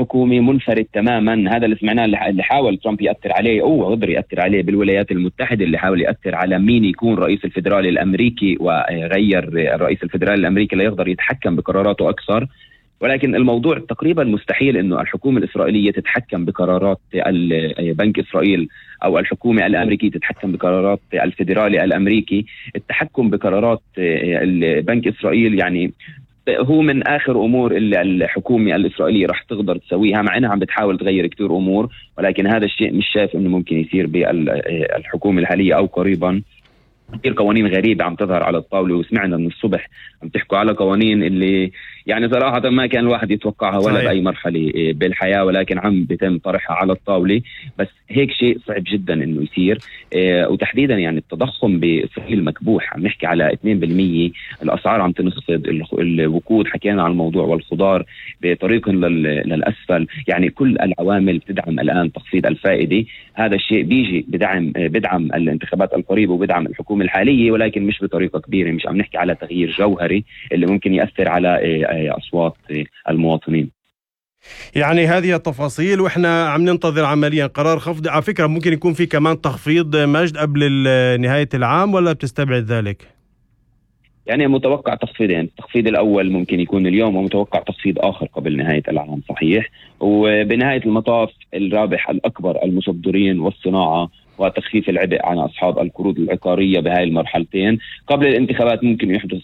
الحكومي منفرد تماما. هذا اللي سمعناه، اللي حاول ترامب يأثر عليه أو قدر يأثر عليه بالولايات المتحدة، اللي حاول يأثر على مين يكون رئيس الفيدرالي الأمريكي، وغير الرئيس الفيدرالي الأمريكي ليقدر يتحكم بقراراته أكثر. ولكن الموضوع تقريبا مستحيل انه الحكومة الإسرائيلية تتحكم بقرارات بنك إسرائيل، او الحكومة الأمريكية تتحكم بقرارات الفيدرالي الأمريكي. التحكم بقرارات بنك إسرائيل يعني هو من آخر أمور اللي الحكومة الإسرائيلية راح تقدر تسويها، مع أنها عم بتحاول تغير كتير أمور، ولكن هذا الشيء مش شايف أنه ممكن يصير بالحكومة الحالية أو قريبا. كثير قوانين غريبة عم تظهر على الطاولة، وسمعنا من الصبح عم تحكوا على قوانين اللي يعني صراحة ما كان الواحد يتوقعها ولا بأي مرحلة بالحياة، ولكن عم بيتم طرحها على الطاولة. بس هيك شيء صعب جدا إنه يصير، وتحديدا يعني التضخم بإسرائيل مكبوح، عم نحكي على 2%. الأسعار عم تنخفض، الوقود حكينا عن الموضوع، والخضار بطريق للأسفل. يعني كل العوامل بتدعم الآن تخفيض الفائدة. هذا الشيء بيجي بدعم الانتخابات القريبة وبدعم الحكومة الحالية، ولكن مش بطريقة كبيرة. مش عم نحكي على تغيير جوهري اللي ممكن يأثر على أصوات المواطنين. يعني هذه التفاصيل، وإحنا عم ننتظر عمليا قرار خفض. على فكرة ممكن يكون في كمان تخفيض مجد قبل نهاية العام، ولا بتستبعد ذلك؟ يعني متوقع تخفيضين، التخفيض الأول ممكن يكون اليوم، ومتوقع تخفيض آخر قبل نهاية العام صحيح. وبنهاية المطاف الرابح الأكبر المصدرين والصناعة، وتخفيف العبء عن أصحاب القروض العقارية بهاي المرحلتين. قبل الانتخابات ممكن يحدث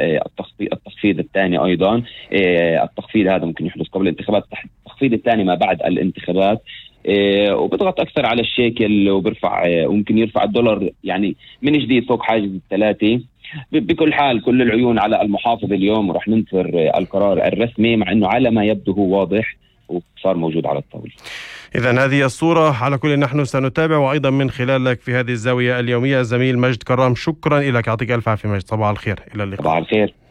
التخفيض الثاني أيضا. التخفيض هذا ممكن يحدث قبل الانتخابات، التخفيض الثاني ما بعد الانتخابات. وبضغط أكثر على الشيكل، وبرفع وممكن يرفع الدولار يعني من جديد فوق حاجز 3. بكل حال كل العيون على المحافظ اليوم، ورح ننتظر القرار الرسمي، مع أنه على ما يبدو هو واضح وصار موجود على الطاولة. إذن هذه الصورة على كل نحن سنتابع، وأيضا من خلالك في هذه الزاوية اليومية. زميل مجد كرام، شكرا لك، يعطيك ألف عافية مجد. صباح الخير، إلى اللقاء. صباح الخير.